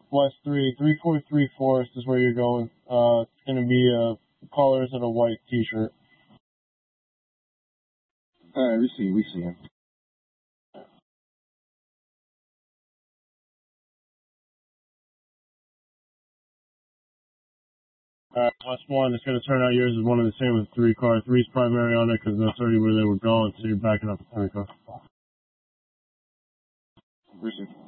West 3, 343 Forest is where you're going. It's going to be colors and a white t-shirt. Alright, we see him. West 1, it's going to turn out yours is one of the same with 3 car. 3's primary on it because that's already where they were going, so you're backing up the 3 car. We see.